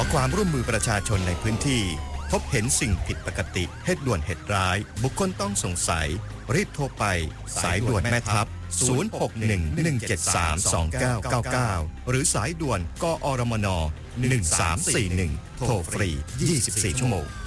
ความร่วมมือประชาชนในพื้นที่พบเห็นสิ่งผิดปกติเหตุด่วนเหตุร้ายบุคคลต้องสงสัยรีบโทรไปสายด่วนแม่ทัพ0611732999หรือสายด่วนกอรมน1341โทรฟรี24ชั่วโมง